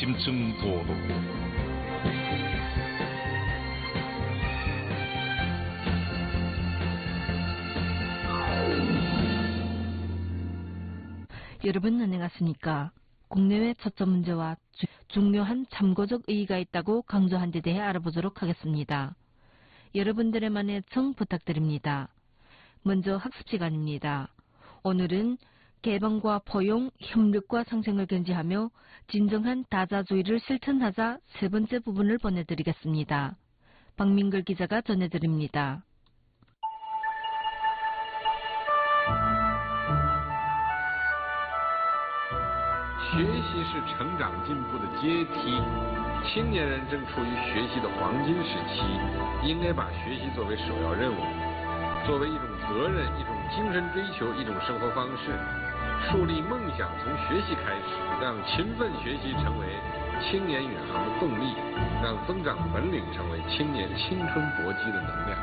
심층 보도국. 여러분 안녕하십니까? 국내외 초점 문제와 중요한 참고적 의의가 있다고 강조한 데 대해 알아보도록 하겠습니다. 여러분들의만의 청 부탁드립니다. 먼저 학습 시간입니다. 오늘은 개방과 포용, 협력과 상생을 견지하며 진정한 다자주의를 실천하자 세 번째 부분을 보내드리겠습니다. 박민글 기자가 전해드립니다. 学习是成长进步的阶梯，青年人正处于学习的黄金时期，应该把学习作为首要任务，作为一种责任、一种精神追求、一种生活方式，树立梦想从学习开始，让勤奋学习成为青年宇航的动力，让增长本领成为青年青春搏击的能量。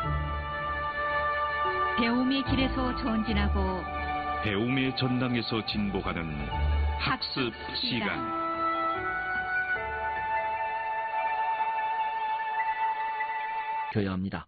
배움의 길에서 전진하고 배움의 전당에서 진보하는 학습 시간. 껴야 합니다.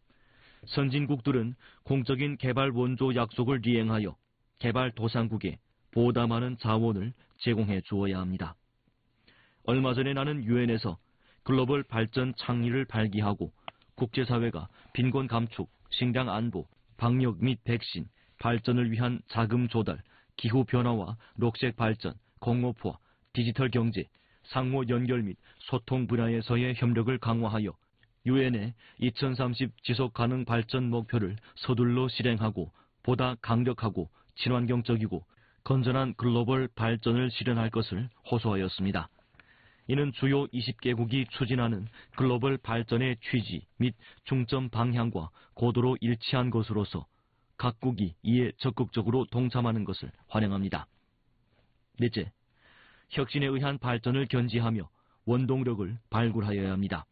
선진국들은 공적인 개발 원조 약속을 이행하여 개발 도상국에 보다 많은 자원을 제공해 주어야 합니다. 얼마 전에 나는 유엔에서 글로벌 발전 창의를 발기하고 국제사회가 빈곤 감축, 식량 안보, 방역 및 백신, 발전을 위한 자금 조달, 기후변화와 녹색 발전, 공업화, 디지털 경제, 상호 연결 및 소통 분야에서의 협력을 강화하여 유엔의 2030 지속가능 발전 목표를 서둘러 실행하고 보다 강력하고 친환경적이고 건전한 글로벌 발전을 실현할 것을 호소하였습니다. 이는 주요 20개국이 추진하는 글로벌 발전의 취지 및 중점 방향과 고도로 일치한 것으로서 각국이 이에 적극적으로 동참하는 것을 환영합니다. 넷째, 혁신에 의한 발전을 견지하며 원동력을 발굴하여야 합니다.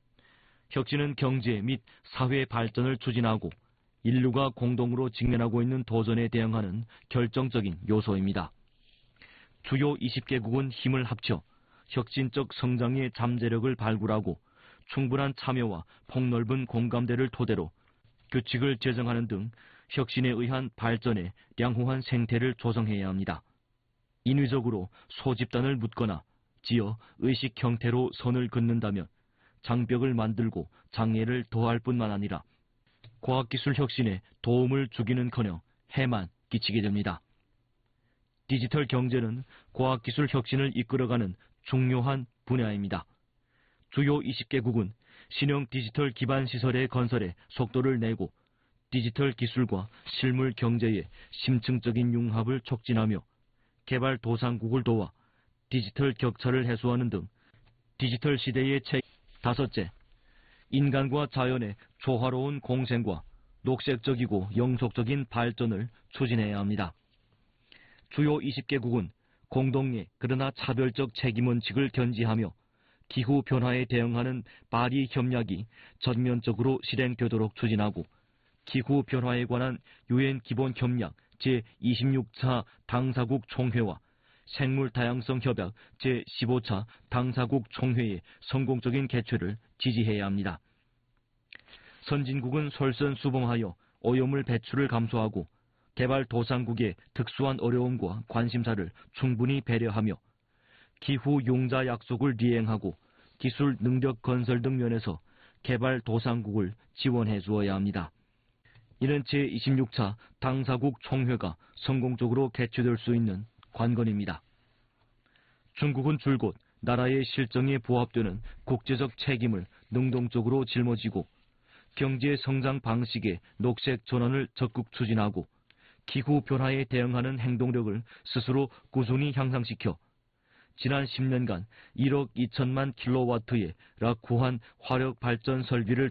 혁신은 경제 및 사회 발전을 추진하고 인류가 공동으로 직면하고 있는 도전에 대응하는 결정적인 요소입니다. 주요 20개국은 힘을 합쳐 혁신적 성장의 잠재력을 발굴하고 충분한 참여와 폭넓은 공감대를 토대로 규칙을 제정하는 등 혁신에 의한 발전의 양호한 생태를 조성해야 합니다. 인위적으로 소집단을 묻거나 지어 의식 형태로 선을 긋는다면 장벽을 만들고 장애를 더할 뿐만 아니라 과학기술 혁신에 도움을 주기는커녕 해만 끼치게 됩니다. 디지털 경제는 과학기술 혁신을 이끌어가는 중요한 분야입니다. 주요 20개국은 신형 디지털 기반 시설의 건설에 속도를 내고 디지털 기술과 실물 경제의 심층적인 융합을 촉진하며 개발 도상국을 도와 디지털 격차를 해소하는 등 디지털 시대의 다섯째, 인간과 자연의 조화로운 공생과 녹색적이고 영속적인 발전을 추진해야 합니다. 주요 20개국은 공동의 그러나 차별적 책임원칙을 견지하며 기후변화에 대응하는 파리 협약이 전면적으로 실행되도록 추진하고 기후변화에 관한 유엔 기본협약 제26차 당사국 총회와 생물다양성 협약 제15차 당사국 총회의 성공적인 개최를 지지해야 합니다. 선진국은 솔선수범하여 오염물 배출을 감소하고 개발 도상국의 특수한 어려움과 관심사를 충분히 배려하며 기후 용자 약속을 이행하고 기술 능력 건설 등 면에서 개발 도상국을 지원해 주어야 합니다. 이는 제26차 당사국 총회가 성공적으로 개최될 수 있는 관건입니다. 중국은 줄곧 나라의 실정에 부합되는 국제적 책임을 능동적으로 짊어지고 경제 성장 방식의 녹색 전환을 적극 추진하고 기후변화에 대응하는 행동력을 스스로 꾸준히 향상시켜 지난 10년간 1억 2천만 킬로와트의 락후한 화력 발전 설비를